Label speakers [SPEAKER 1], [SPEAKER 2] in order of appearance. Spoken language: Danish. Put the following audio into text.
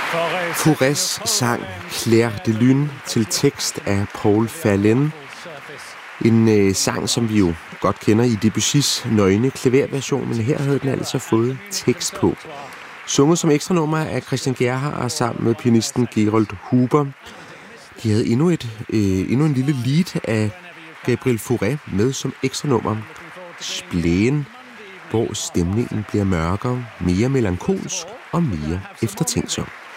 [SPEAKER 1] Faurés sang Clair de Lune til tekst af Paul Verlaine. En sang, som vi jo godt kender i Debussys nøgne klaverversion, men her havde den altså fået tekst på. Sunget som ekstra nummer af Christian Gerhard sammen med pianisten Gerold Huber. De havde endnu en lille lead af Gabriel Fauré med som ekstra nummer. Splæen, hvor stemningen bliver mørkere, mere melankolsk og mere eftertænksom.